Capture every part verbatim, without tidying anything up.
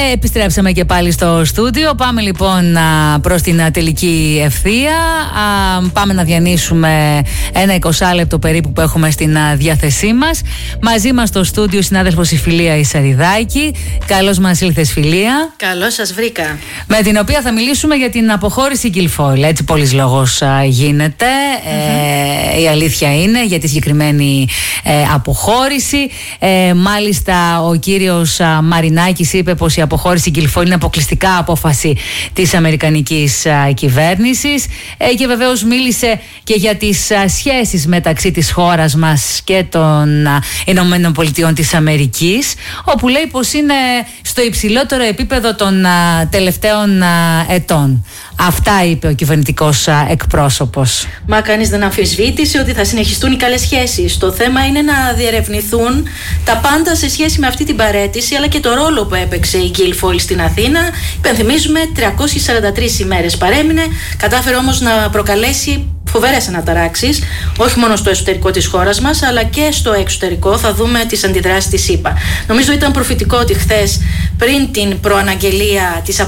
επιστρέψαμε και πάλι στο στούντιο. Πάμε λοιπόν προς την τελική ευθεία. Πάμε να διανύσουμε ένα εικοσάλεπτο περίπου που έχουμε στην διάθεσή μας. Μαζί μας στο στούντιο συνάδελφος η Φιλία Ισαριδάκη. Καλώς μας ήλθες, Φιλία. Καλώς σας βρήκα. Με την οποία θα μιλήσουμε για την αποχώρηση Guilfoyle. Έτσι πολύς λόγος γίνεται. Mm-hmm. Ε, η αλήθεια είναι για τη συγκεκριμένη ε, αποχώρηση. Ε, μάλιστα ο κύριος Μαρινάκης είπε πως η αποχώρηση Guilfoyle είναι αποκλειστικά απόφαση της αμερικανικής α, κυβέρνησης ε, και βεβαίως μίλησε και για τις α, σχέσεις μεταξύ της χώρας μας και των α, Ηνωμένων Πολιτειών της Αμερικής, όπου λέει πως είναι στο υψηλότερο επίπεδο των α, τελευταίων α, ετών. Αυτά είπε ο κυβερνητικός α, εκπρόσωπος. Μα κανείς δεν αμφισβήτησε ότι θα συνεχιστούν οι καλές σχέσεις. Το θέμα είναι να διερευνηθούν τα πάντα σε σχέση με αυτή την παραίτηση, αλλά και το ρόλο που έπαιξε η Guilfoyle στην Αθήνα. Υπενθυμίζουμε, τριακόσιες σαράντα τρεις ημέρες παρέμεινε, κατάφερε όμως να προκαλέσει φοβερές αναταράξεις, όχι μόνο στο εσωτερικό της χώρας μας, αλλά και στο εξωτερικό. Θα δούμε τις αντιδράσεις της ΗΠΑ. Νομίζω ήταν προφητικό ότι χθες, πριν την προαναγγελία της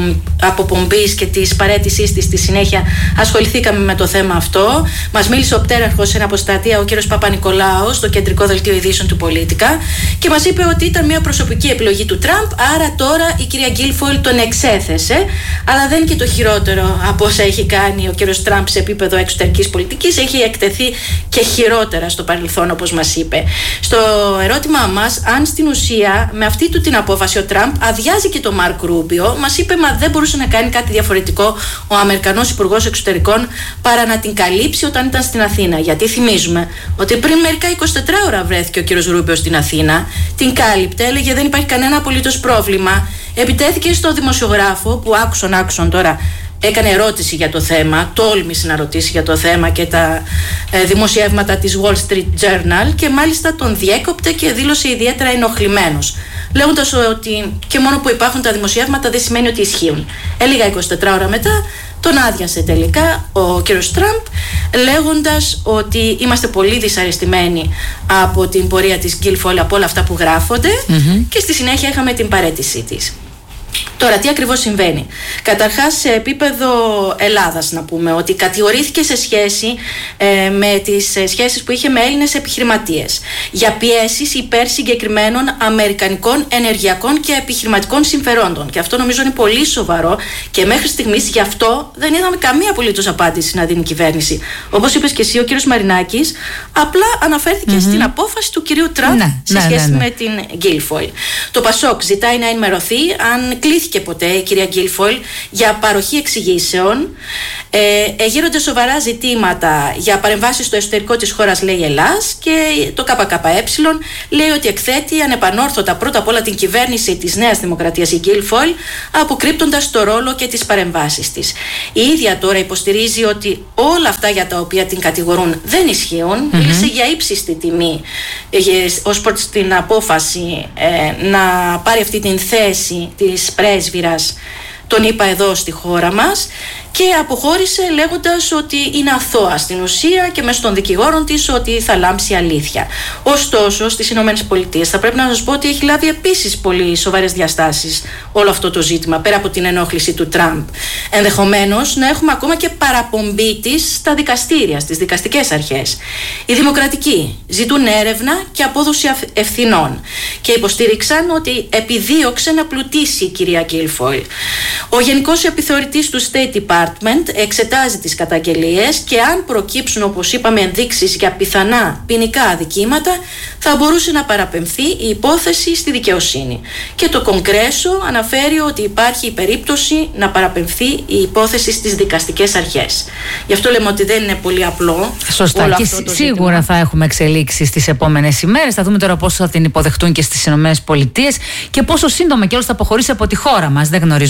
αποπομπής και της παραίτησής της, στη συνέχεια ασχοληθήκαμε με το θέμα αυτό. Μας μίλησε ο πτέραρχος σε αποστρατεία, ο κύριος Παπα-Νικολάου, στο κεντρικό δελτίο ειδήσεων του Πολίτικα, και μας είπε ότι ήταν μια προσωπική επιλογή του Τραμπ, άρα τώρα η κυρία Guilfoyle τον εξέθεσε. Αλλά δεν είναι και το χειρότερο από όσα έχει κάνει ο κύριος Τραμπ σε επίπεδο εξωτερικής πολιτικής, έχει εκτεθεί και χειρότερα στο παρελθόν, όπως μας είπε. Στο ερώτημά μας, αν στην ουσία με αυτή του την απόφαση ο Τραμπ αδειάζει και τον Μάρκ Ρούμπιο, μας είπε μα δεν μπορούσε να κάνει κάτι διαφορετικό ο Αμερικανός Υπουργός Εξωτερικών παρά να την καλύψει όταν ήταν στην Αθήνα. Γιατί θυμίζουμε ότι πριν μερικά εικοσιτέσσερις ώρα βρέθηκε ο κύριος Ρούμπιο στην Αθήνα, την κάλυπτε, έλεγε δεν υπάρχει κανένα απολύτως πρόβλημα. Επιτέθηκε στο δημοσιογράφο που άκουσον άκουσον τώρα. Έκανε ερώτηση για το θέμα, τόλμησε να ρωτήσει για το θέμα και τα ε, δημοσιεύματα της Wall Street Journal, και μάλιστα τον διέκοπτε και δήλωσε ιδιαίτερα ενοχλημένος, λέγοντας ότι και μόνο που υπάρχουν τα δημοσιεύματα δεν σημαίνει ότι ισχύουν. Έλεγα εικοσιτέσσερις ώρα μετά, τον άδειασε τελικά ο κύριος Τραμπ, λέγοντας ότι είμαστε πολύ δυσαρεστημένοι από την πορεία της Guilfoyle, από όλα αυτά που γράφονται, mm-hmm. και στη συνέχεια είχαμε την παραίτησή της. Τώρα, τι ακριβώς συμβαίνει? Καταρχάς, σε επίπεδο Ελλάδας, να πούμε ότι κατηγορήθηκε σε σχέση ε, με τις ε, σχέσεις που είχε με Έλληνες επιχειρηματίες για πιέσεις υπέρ συγκεκριμένων αμερικανικών ενεργειακών και επιχειρηματικών συμφερόντων. Και αυτό νομίζω είναι πολύ σοβαρό, και μέχρι στιγμής γι' αυτό δεν είδαμε καμία απολύτως απάντηση να δίνει η κυβέρνηση. Όπως είπες και εσύ, ο κύριος Μαρινάκης απλά αναφέρθηκε mm-hmm. στην απόφαση του κυρίου Τραμπ ναι, σε ναι, σχέση ναι, ναι. με την Guilfoyle. Το Πασόκ ζητάει να ενημερωθεί αν κλήθηκε ποτέ η κυρία Guilfoyle για παροχή εξηγήσεων. Ε, εγείρονται σοβαρά ζητήματα για παρεμβάσεις στο εσωτερικό της χώρας, λέει Ελλάς, και το ΚΚΕ λέει ότι εκθέτει ανεπανόρθωτα πρώτα απ' όλα την κυβέρνηση της Νέας Δημοκρατίας η Guilfoyle, αποκρύπτοντας το ρόλο και τις παρεμβάσεις της. Η ίδια τώρα υποστηρίζει ότι όλα αυτά για τα οποία την κατηγορούν δεν ισχύουν. Mm-hmm. Μίλησε για ύψιστη τιμή ε, ως προς την απόφαση ε, να πάρει αυτή την θέση της πρέσβυρας, τον είπα εδώ στη χώρα μας, και αποχώρησε λέγοντας ότι είναι αθώα στην ουσία και μέσω των δικηγόρων της ότι θα λάμψει αλήθεια. Ωστόσο, στις Ηνωμένες Πολιτείες θα πρέπει να σας πω ότι έχει λάβει επίσης πολύ σοβαρές διαστάσεις όλο αυτό το ζήτημα, πέρα από την ενόχληση του Τραμπ. Ενδεχομένως να έχουμε ακόμα και παραπομπή της στα δικαστήρια, στις δικαστικές αρχές. Οι δημοκρατικοί ζητούν έρευνα και απόδοση ευθυνών και υποστήριξαν ότι επιδίωξε να πλουτίσει η κυρία Guilfoyle. Ο Γενικός Επιθεωρητής του State Department εξετάζει τις καταγγελίες και αν προκύψουν, όπως είπαμε, ενδείξεις για πιθανά ποινικά αδικήματα, θα μπορούσε να παραπεμφθεί η υπόθεση στη δικαιοσύνη. Και το Κογκρέσο αναφέρει ότι υπάρχει η περίπτωση να παραπεμφθεί η υπόθεση στις δικαστικές αρχές. Γι' αυτό λέμε ότι δεν είναι πολύ απλό. Σωστά. Και σίγουρα ζήτημα. Θα έχουμε εξελίξεις τις επόμενες ημέρες. Θα δούμε τώρα πώς θα την υποδεχτούν και στις ΗΠΑ και πόσο σύντομα κιόλας θα αποχωρήσει από τη χώρα μας. Δεν γνωρίζουμε προς το παρόν.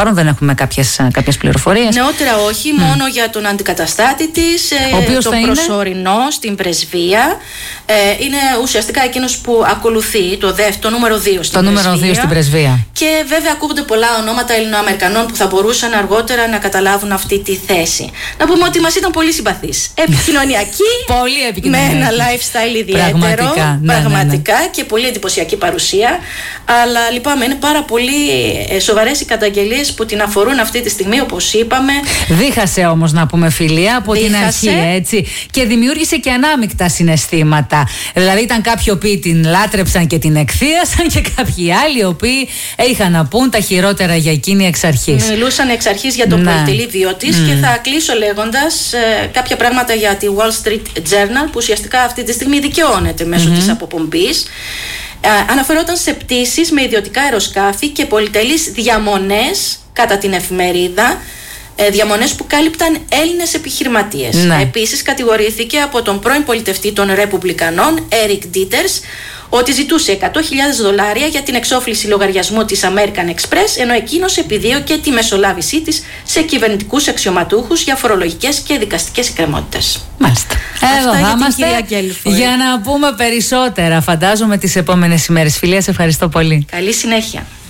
παρόν δεν έχουμε κάποιες πληροφορίες. Νεότερα όχι, mm. μόνο για τον αντικαταστάτη της, ε, τον προσωρινό στην πρεσβεία. Ε, είναι ουσιαστικά εκείνος που ακολουθεί το, δεύτερο, το νούμερο δύο στην το πρεσβεία. νούμερο δύο στην πρεσβεία. Και βέβαια ακούγονται πολλά ονόματα Ελληνοαμερικανών που θα μπορούσαν αργότερα να καταλάβουν αυτή τη θέση. Να πούμε ότι μας ήταν πολύ συμπαθείς. Επικοινωνιακοί. Πολύ επικοινωνιακοί. Με ένα lifestyle ιδιαίτερο. Πραγματικά. Πραγματικά ναι, ναι, ναι. Και πολύ εντυπωσιακή παρουσία. Αλλά λυπάμαι, είναι πάρα πολύ σοβαρές οι καταγγελίες που την αφορούν αυτή τη στιγμή, όπως είπαμε. Δίχασε όμως, να πούμε, φιλία από Δίχασε. την αρχή, έτσι. Και δημιούργησε και ανάμεικτα συναισθήματα. Δηλαδή, ήταν κάποιοι οποίοι την λάτρεψαν και την εκθίασαν και κάποιοι άλλοι οι οποίοι είχαν να πούν τα χειρότερα για εκείνη εξ αρχής. Μιλούσαν εξ αρχής για τον ναι. πολυτελή βίο της mm. και θα κλείσω λέγοντας ε, κάποια πράγματα για τη Wall Street Journal, που ουσιαστικά αυτή τη στιγμή δικαιώνεται μέσω mm-hmm. της αποπομπής. Ε, αναφερόταν σε πτήσεις με ιδιωτικά αεροσκάφη και πολυτελείς διαμονές κατά την εφημερίδα, ε, διαμονές που κάλυπταν Έλληνες επιχειρηματίες. Ναι. Επίσης κατηγορήθηκε από τον πρώην πολιτευτή των Ρεπουμπλικανών, Eric Dieters, ότι ζητούσε εκατό χιλιάδες δολάρια για την εξόφληση λογαριασμού της American Express, ενώ εκείνος επιδίωκε τη μεσολάβησή της σε κυβερνητικούς αξιωματούχους για φορολογικές και δικαστικές εκκρεμότητες. Μάλιστα. Εδώ θα είμαστε για να πούμε περισσότερα, φαντάζομαι, τις επόμενες ημέρες. Φιλία, σε ευχαριστώ πολύ. Καλή συνέχεια.